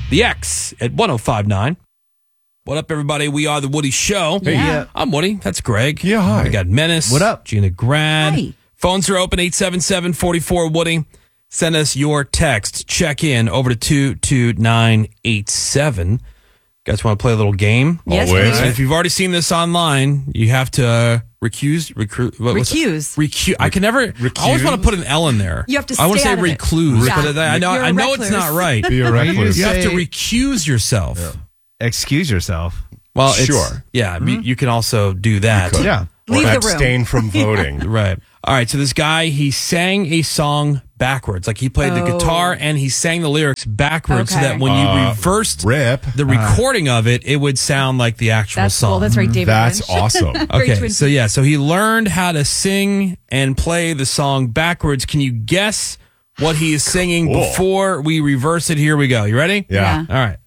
The X at 105.9. What up, everybody? We are The Woody Show. Hey, yeah. I'm Woody. That's Greg. Yeah, hi. We got Menace. What up? Gina Grad. Hi. Phones are open, 877-44-WOODY. Send us your text. Check in over to 22987. Guys want to play a little game? Yes, Always. please. If you've already seen this online, you have to recuse. I can never. I always want to put an L in there. You have to I want to stay say out of it. recluse, Yeah. but I know You're a it's recluse. not right. Be a recluse. You have to Say- recuse yourself. Excuse yourself. Well, it's, Sure. yeah, you can also do that. could. Yeah. Leave or the room. abstain from voting. Right. All right. So this guy, he sang a song backwards. Like he played the guitar and he sang the lyrics backwards so Okay. that when you reversed Rip. the recording of it, it would sound like the actual That's song. cool. That's right, David That's Lynch. awesome. Very Okay. Twin So yeah, so he learned how to sing and play the song backwards. Can you guess what he is singing Cool. before we reverse it? Here we go. You ready? Yeah. All right.